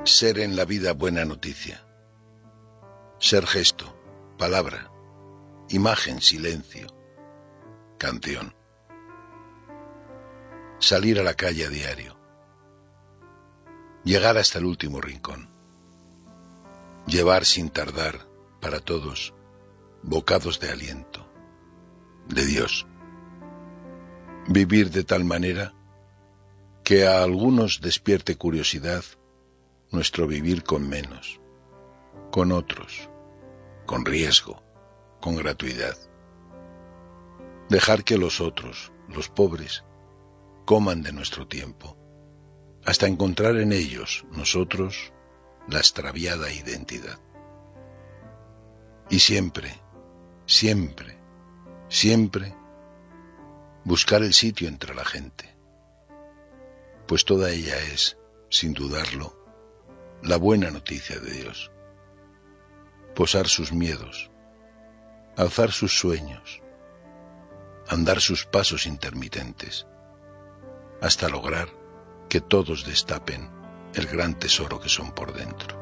Ser en la vida buena noticia. Ser gesto, palabra, imagen, silencio, canción. Salir a la calle a diario. Llegar hasta el último rincón. Llevar sin tardar para todos bocados de aliento, de Dios. Vivir de tal manera que a algunos despierte curiosidad nuestro vivir con menos, con otros, con riesgo, con gratuidad. Dejar que los otros, los pobres, coman de nuestro tiempo, hasta encontrar en ellos, nosotros, la extraviada identidad. Y siempre, siempre, siempre, buscar el sitio entre la gente, pues toda ella es, sin dudarlo, la buena noticia de Dios. Posar sus miedos, alzar sus sueños, andar sus pasos intermitentes, hasta lograr que todos destapen el gran tesoro que son por dentro.